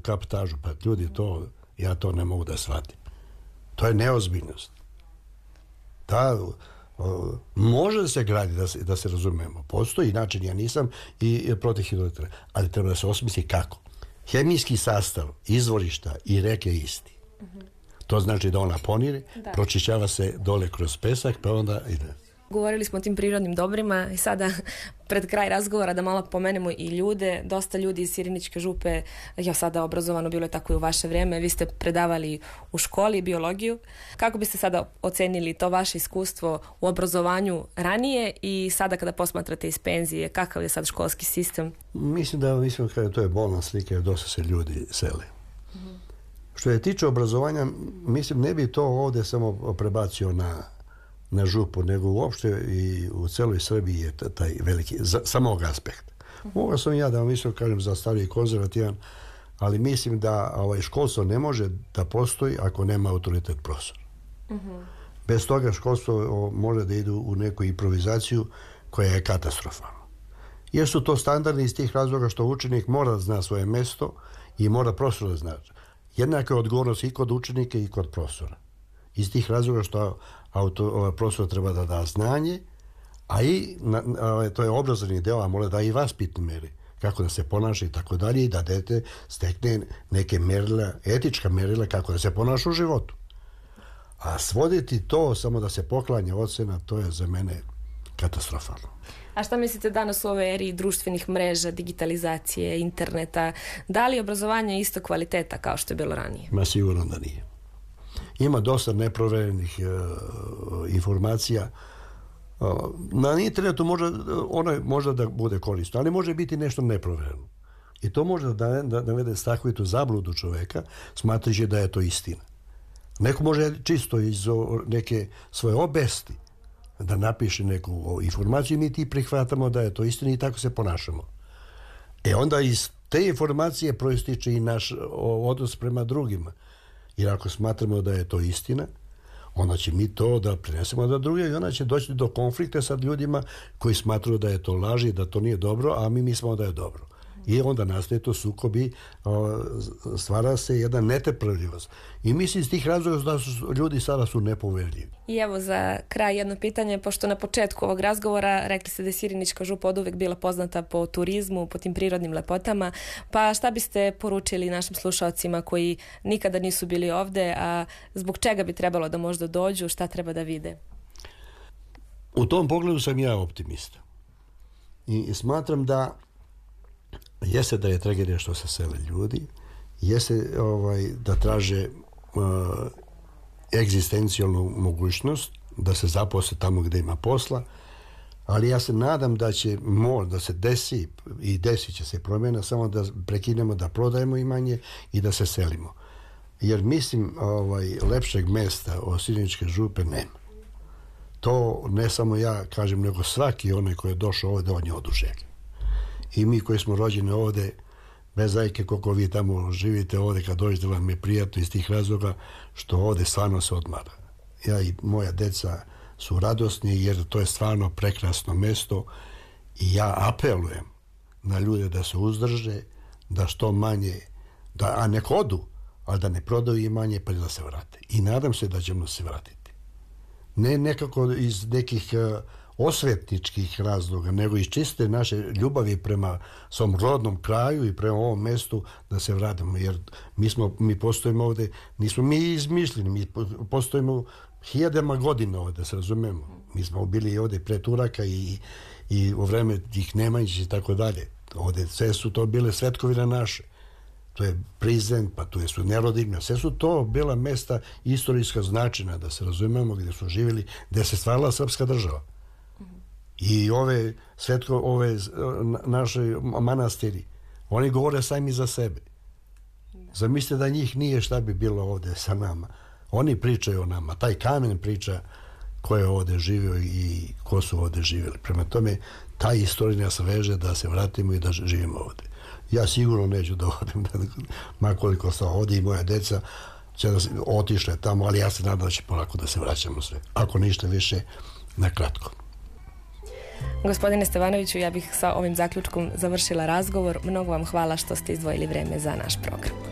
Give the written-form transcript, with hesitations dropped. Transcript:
kaptažu. Pa ljudi, ja to ne mogu da shvatim. To je neozbiljnost. Može da se gradi, da se razumemo. Postoji način, ja nisam i protiv hidroelektrana, ali treba da se osmisli kako. Hemijski sastav izvorišta i reke je isti. To znači da ona ponire, pročišćava se dole kroz pesak, pa onda ide. Govorili smo o tim prirodnim dobrima i sada pred kraj razgovora da malo pomenemo i ljude. Dosta ljudi iz Sirinićke župe je sada obrazovano, bilo je tako i u vaše vrijeme. Vi ste predavali u školi biologiju. Kako biste sada ocenili to vaše iskustvo u obrazovanju ranije i sada kada posmatrate iz penzije, kakav je sad školski sistem? Mislim da to je bolna slika jer dosta se ljudi sele. Što je tiče obrazovanja, mislim ne bi to ovdje samo prebacio na župu, nego uopšte i u celoj Srbiji je taj veliki, samo ovog aspekta. Mogao sam ja da vam isto kažem za stariji konzervativan, ali mislim da školstvo ne može da postoji ako nema autoritet profesora. Bez toga školstvo može da ide u neku improvizaciju koja je katastrofalna. Jer su to standardi iz tih razloga što učenik mora da zna svoje mesto i mora profesor da zna. Jednaka je odgovornost i kod učenika i kod profesora. Iz tih razloga što profesor treba da da znanje, a i to je obrazovni deo, a mora da i vaspitne meri, kako da se ponaša i tako dalje, i da dete stekne neke merila, etička merila kako da se ponaša u životu. A svoditi to samo da se poklanja ocena, to je za mene katastrofalno. A šta mislite danas u ovoj eri društvenih mreža, digitalizacije, interneta? Da li obrazovanje isto kvaliteta kao što je bilo ranije? Ma sigurno da nije. Ima dosta neproverenih informacija. Na internetu može da bude korisno, ali može biti nešto neprovereno. I to može da navede stakvitu zabludu čoveka, smatrajući da je to istina. Neko može čisto iz neke svoje obesti da napiše neku informaciju i mi ti prihvatamo da je to istina i tako se ponašamo. Onda iz te informacije proističe i naš odnos prema drugima. Jer ako smatramo da je to istina, onda će mi to da prenesemo da druge i onda će doći do konflikta sa ljudima koji smatruju da je to laž i da to nije dobro, a mi mislimo da je dobro. I onda nastaje to sukob i stvara se jedna netrpeljivost. I mislim iz tih razloga da su ljudi sada su nepoverljivi. I evo za kraj jedno pitanje, pošto na početku ovog razgovora rekli ste da je Sirinićka župa oduvek bila poznata po turizmu, po tim prirodnim lepotama, pa šta biste poručili našim slušalcima koji nikada nisu bili ovde, a zbog čega bi trebalo da možda dođu, šta treba da vide? U tom pogledu sam ja optimista. I smatram da jeste da je tragedija što se sele ljudi, jeste da traže egzistencijalnu mogućnost da se zaposle tamo gde ima posla, ali ja se nadam da će da se desi i desit će se promjena, samo da prekinemo da prodajemo imanje i da se selimo. Jer mislim lepšeg mesta od Sirinićke župe nema. To ne samo ja kažem, nego svaki onaj koji je došao ovdje, on je oduševljen. I mi koji smo rođeni ovdje, bez zajke koliko vi tamo živite ovdje, kad dođete vam je prijatno iz tih razloga, što ovdje stvarno se odmara. Ja i moja deca su radosni jer to je stvarno prekrasno mesto i ja apelujem na ljude da se uzdrže, da što manje, a nek odu, ali da ne prodaju imanje pa da se vrate. I nadam se da ćemo se vratiti. Ne nekako iz nekih osvetničkih razloga, nego iz čiste naše ljubavi prema svom rodnom kraju i prema ovom mestu da se vratimo, jer mi postojimo ovdje, nismo mi izmišljeni, mi postojimo hiljadama godina ovdje, da se razumemo. Mi smo bili ovdje pre Turaka i u vreme tih Nemanjića i tako dalje. Ovdje sve su to bile svetkovine naše. To je Prizren, pa tu su Nerodivna, sve su to bila mesta istorijska značina, da se razumemo, gdje su živjeli, gdje se stvarala srpska država. I ove naše manastiri, oni govore sami za sebe. Zamislite da njih nije, šta bi bilo ovdje sa nama. Oni pričaju o nama, taj kamen priča ko je ovdje živio i ko su ovdje živjeli. Prema tome, ta istorija nas veže da se vratimo i da živimo ovdje. Ja sigurno neću da odem, makoliko sam ovdje i moja deca će da otišle tamo, ali ja se nadam da će polako da se vraćamo sve. Ako ništa više, na kratko. Gospodine Stevanoviću, ja bih sa ovim zaključkom završila razgovor. Mnogo vam hvala što ste izdvojili vreme za naš program.